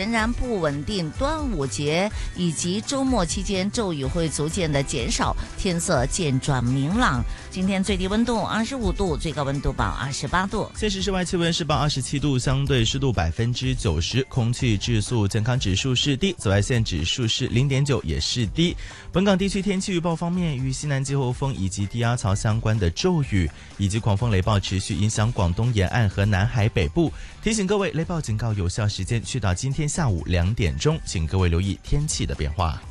仍然不穩定，端午節以及周末期間驟雨會逐漸的減少，天色漸轉明朗。今天最低溫度25度，最高溫度報28度。 現時室外氣溫是報27度，相對濕度90%，空氣質素健康指數是低，紫外線指數是0.9，也是低。本港地區天氣預報方面，與西南季候風以及低壓槽相關的驟雨以及狂風雷暴持續影響廣東沿岸和南海北部，提醒各位雷暴警告有效時間去到今天下午2點鐘，請各位留意天氣的變化。